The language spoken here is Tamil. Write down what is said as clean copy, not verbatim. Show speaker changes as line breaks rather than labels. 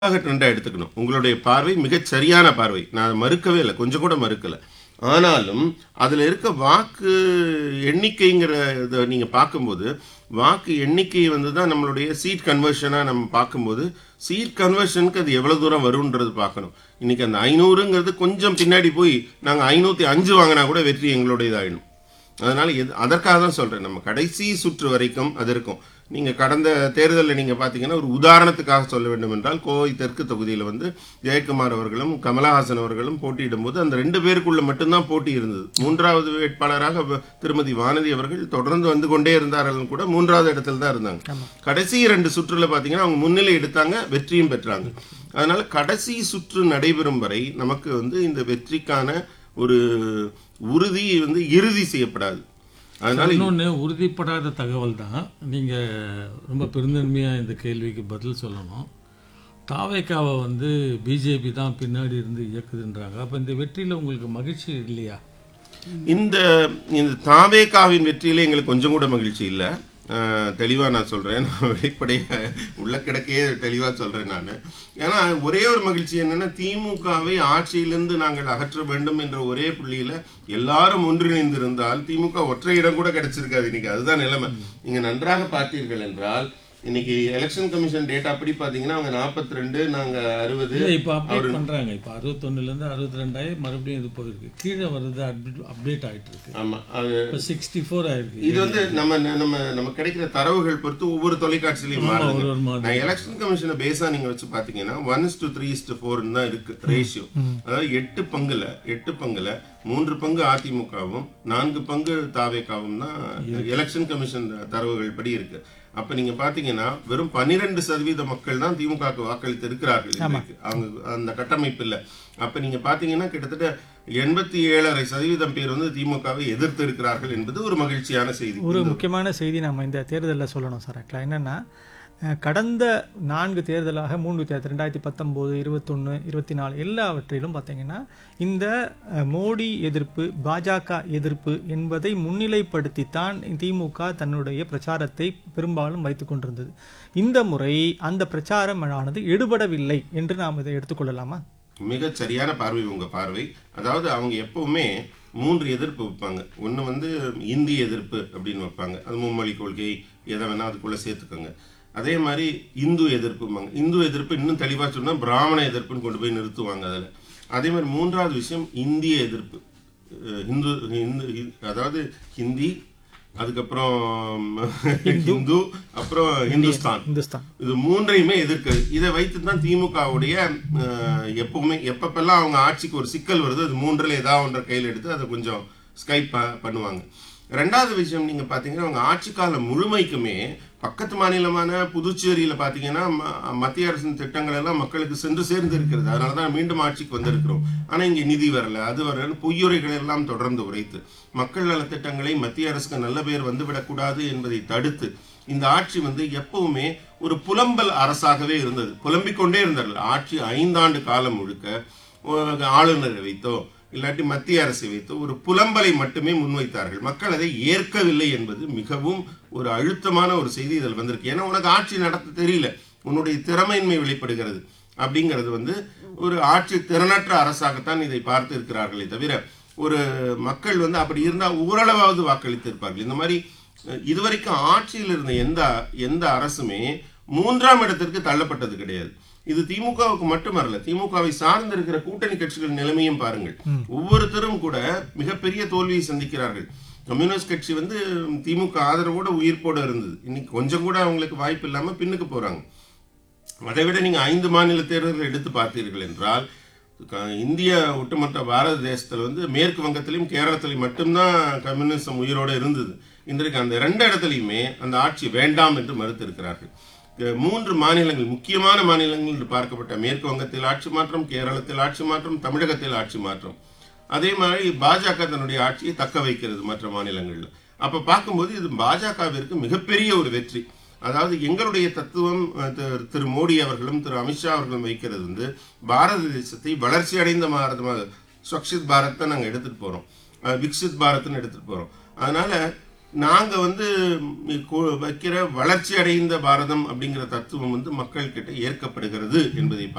ட்ரெண்டா எடுத்துக்கணும். உங்களுடைய பார்வை மிகச் சரியான பார்வை. நான் மறுக்கவே இல்ல. கொஞ்சம் கூட மறுக்கல. ஆனாலும் அதுல இருக்க வாக்கு எண்ணிக்கைங்கிற இத நீங்க பார்க்கும்போது, வாக்கு எண்ணிக்கை வந்து தான் நம்மளுடைய சீட் கன்வர்ஷனா நம்ம பார்க்கும்போது, சீட் கன்வர்ஷனுக்கு அது எவ்வளவு தூரம் வரும்ன்றது பார்க்கணும். இன்னைக்கு அந்த 500ங்கிறது கொஞ்சம் பின்னாடி போய் நாங்க 505 வாங்கினா கூட வெற்றி எங்களுடையதாயிடும். அதனால அதற்காக தான் சொல்றேன். நம்ம கடைசி சுற்று வரைக்கும் அது இருக்கும். நீங்க கடந்த தேர்தலில் நீங்க பாத்தீங்கன்னா ஒரு உதாரணத்துக்காக சொல்ல வேண்டும் என்றால் கோவை தெற்கு தொகுதியில் வந்து ஜெயக்குமார் அவர்களும் கமலஹாசன் அவர்களும் போட்டியிடும் போது அந்த 2 பேருக்குள்ள மட்டும்தான் போட்டி இருந்தது. 3வது வேட்பாளராக திருமதி வானதி அவர்கள் தொடர்ந்து வந்து கொண்டே இருந்தார்கள் கூட 3வது இடத்துல தான் இருந்தாங்க. கடைசி 2 சுற்றுல பாத்தீங்கன்னா அவங்க முன்னிலை எடுத்தாங்க, வெற்றியும் பெற்றாங்க. அதனால கடைசி சுற்று நடைபெறும் வரை நமக்கு வந்து இந்த வெற்றிக்கான ஒரு உறுதி வந்து இறுதி செய்யப்படாது.
அதனால இன்னொன்று உறுதிப்படாத தகவல் தான். நீங்கள் ரொம்ப பெருந்தன்மையாக இந்த கேள்விக்கு பதில் சொல்லணும். தாவேக்காவை வந்து பிஜேபி தான் பின்னாடி இருந்து இயக்குதுன்றாங்க. அப்போ இந்த வெற்றியில் உங்களுக்கு மகிழ்ச்சி இல்லையா?
இந்த தாவேக்காவின் வெற்றியில எங்களுக்கு கொஞ்சம் கூட மகிழ்ச்சி இல்லை. தெளிவா நான் சொல்றேன். நான் வெளிப்படைய உள்ள கிடக்கையே தெளிவா சொல்றேன் நான். ஏன்னா ஒரே ஒரு மகிழ்ச்சி என்னன்னா, திமுகவை ஆட்சியிலிருந்து நாங்கள் அகற்ற வேண்டும் என்ற ஒரே புள்ளியில எல்லாரும் ஒன்றிணைந்திருந்தால் திமுக ஒற்றை இடம் கூட கிடைச்சிருக்காது. இன்னைக்கு அதுதான் நிலைமை. நீங்க நன்றாக பார்த்தீர்கள் என்றால் இன்னைக்கு எலெக்ஷன் கமிஷன் டேட்டா அப்படி பாத்தீங்கன்னா அவங்க 42, நாங்க 60.
இப்போ அப்டேட் பண்றாங்க. இப்போ 61லேருந்து 62 மறுபடியும் இது போயிருக்கு. கீழே வருது, அப்டேட் ஆயிட்டு இருக்கு.
ஆமா, அது
64 ஆயிருக்கு.
இது வந்து நம்ம கிடைக்கிற தரவுகள் பொறுத்து ஒவ்வொரு தொலைக்காட்சியிலையும் மாறுது. நான் எலெக்ஷன் கமிஷனை பேஸா நீங்க வச்சு பாத்தீங்கன்னா 1:3:4 தான் இருக்கு ரேஷியோ. அதாவது 8 பங்குல 3 பங்கு அதிமுகவும் 4 பங்கு தாவேக்காவும் தான் எலெக்ஷன் கமிஷன் தரவுகள் படி இருக்கு. அப்ப நீங்க பாத்தீங்கன்னா வெறும் 12% மக்கள் தான் திமுக வாக்களித்து இருக்கிறார்கள். அவங்க அந்த கட்டமைப்பு இல்ல. அப்ப நீங்க பாத்தீங்கன்னா கிட்டத்தட்ட 87.5% பேர் வந்து திமுகவை எதிர்த்து இருக்கிறார்கள் என்பது ஒரு மகிழ்ச்சியான செய்தி.
ஒரு முக்கியமான செய்தி நம்ம இந்த தேர்தலில் சொல்லணும் சார். என்னன்னா, கடந்த 4 தேர்தலாக 3 தேர்தல் 2019, 21, 24 எல்லாவற்றிலும் பார்த்தீங்கன்னா இந்த மோடி எதிர்ப்பு, பாஜக எதிர்ப்பு என்பதை முன்னிலைப்படுத்தித்தான் திமுக தன்னுடைய பிரச்சாரத்தை பெரும்பாலும் வைத்துக் கொண்டிருந்தது. இந்த முறை அந்த பிரச்சாரம் ஆனது எடுபடவில்லை என்று நாம் இதை எடுத்துக்கொள்ளலாமா?
மிக சரியான பார்வை உங்க பார்வை. அதாவது அவங்க எப்பவுமே 3 எதிர்ப்பு வைப்பாங்க. ஒன்னு வந்து இந்திய எதிர்ப்பு அப்படின்னு வைப்பாங்க. அது மும்மொழி கொள்கை எதை வேணா அதுக்குள்ள சேர்த்துக்கோங்க. அதே மாதிரி இந்து எதிர்ப்புமாங்க. இந்து எதிர்ப்பு இன்னும் தெளிவா சொன்னா பிராமண எதிர்ப்புன்னு கொண்டு போய் நிறுத்துவாங்க அதுல. அதே மாதிரி 3வது விஷயம் இந்திய எதிர்ப்பு. அதாவது ஹிந்தி, அதுக்கப்புறம் இந்து, அப்புறம் இந்துஸ்தான். இது 3ஐயுமே எதிர்க்குது. இதை வைத்து தான் திமுகவுடைய எப்பவுமே எப்பப்பெல்லாம் அவங்க ஆட்சிக்கு ஒரு சிக்கல் வருது, அது 3ல் ஏதாவது ஒன்றை கையில் எடுத்து அதை கொஞ்சம் ஸ்கைப் பண்ணுவாங்க. 2வது விஷயம் நீங்க பாத்தீங்கன்னா அவங்க ஆட்சி காலம் முழுமைக்குமே பக்கத்து மாநிலமான புதுச்சேரியில பாத்தீங்கன்னா மத்திய அரசின் திட்டங்கள் எல்லாம் மக்களுக்கு சென்று சேர்ந்து இருக்கிறது. அதனாலதான் மீண்டும் ஆட்சிக்கு வந்திருக்கிறோம். ஆனா இங்க நிதி வரல, அது வரல, பொய்யுரைகள் எல்லாம் தொடர்ந்து உரைத்து மக்கள் நலத்திட்டங்களை மத்திய அரசுக்கு நல்ல பேர் வந்துவிடக்கூடாது என்பதை தடுத்து இந்த ஆட்சி வந்து எப்பவுமே ஒரு புலம்பல் அரசாகவே இருந்தது. புலம்பிக் கொண்டே இருந்தார்கள். ஆட்சி 5 ஆண்டு காலம் முழுக்க ஆளுநரை வைத்தோ இல்லாட்டி மத்திய அரசை வைத்து ஒரு புலம்பலை மட்டுமே முன்வைத்தார்கள். மக்கள் அதை ஏற்கவில்லை என்பது மிகவும் ஒரு அழுத்தமான ஒரு செய்தி இதில் வந்திருக்கு. ஏன்னா உனக்கு ஆட்சி நடத்த தெரியல, உன்னுடைய திறமையின்மை வெளிப்படுகிறது அப்படிங்கிறது வந்து ஒரு ஆட்சி திறனற்ற அரசாகத்தான் இதை பார்த்து இருக்கிறார்களே தவிர ஒரு மக்கள் வந்து அப்படி இருந்தா ஓரளவாவது வாக்களித்து இருப்பார்கள். இந்த மாதிரி இதுவரைக்கும் ஆட்சியில் இருந்த எந்த அரசுமே 3ஆம் இடத்திற்கு தள்ளப்பட்டது கிடையாது. இது திமுகவுக்கு மட்டுமல்ல, திமுகவை சார்ந்து இருக்கிற கூட்டணி கட்சிகள் நிலைமையும் பாருங்கள். ஒவ்வொருத்தரும் கூட மிகப்பெரிய தோல்வியை சந்திக்கிறார்கள். கம்யூனிஸ்ட் கட்சி வந்து திமுக ஆதரவோட உயிர்ப்போட இருந்தது. இன்னைக்கு கொஞ்சம் கூட அவங்களுக்கு வாய்ப்பு இல்லாம பின்னுக்கு போறாங்க. அதை விட நீங்க 5 மாநில தேர்தல்கள் எடுத்து பார்த்தீர்கள் என்றால் இந்திய ஒட்டுமொத்த பாரத தேசத்துல வந்து மேற்கு வங்கத்திலையும் கேரளத்திலையும் மட்டும்தான் கம்யூனிசம் உயிரோட இருந்தது. இன்றைக்கு அந்த 2 இடத்துலையுமே அந்த ஆட்சி வேண்டாம் என்று மறுத்து இருக்கிறார்கள். 3 மாநிலங்கள், முக்கியமான மாநிலங்கள் என்று பார்க்கப்பட்ட மேற்கு வங்கத்தில் ஆட்சி மாற்றம், கேரளத்தில் ஆட்சி மாற்றம், தமிழகத்தில் ஆட்சி மாற்றம். அதே மாதிரி பாஜக தன்னுடைய ஆட்சியை தக்க வைக்கிறது மற்ற மாநிலங்கள்ல. அப்ப பார்க்கும்போது இது பாஜகவிற்கு மிகப்பெரிய ஒரு வெற்றி. அதாவது எங்களுடைய தத்துவம் திரு மோடி அவர்களும் திரு அமித்ஷா அவர்களும் வைக்கிறது வந்து பாரத தேசத்தை வளர்ச்சி அடைந்த பாரதமாக, ஸ்வச்சித் பாரத்தை நாங்க எடுத்துட்டு போறோம், விக்சித் பாரத்னு எடுத்துட்டு போறோம். அதனால நாங்க வந்து வைக்கிற வளர்ச்சி அடைந்த பாரதம் அப்படிங்கிற தத்துவம் வந்து மக்கள் கிட்ட ஏற்கப்படுகிறது என்பதை